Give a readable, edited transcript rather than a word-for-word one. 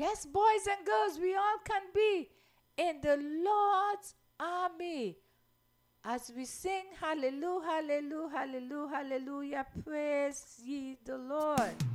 Yes, boys and girls, we all can be in the Lord's army. As we sing hallelujah, hallelujah, hallelujah, hallelujah, praise ye the Lord.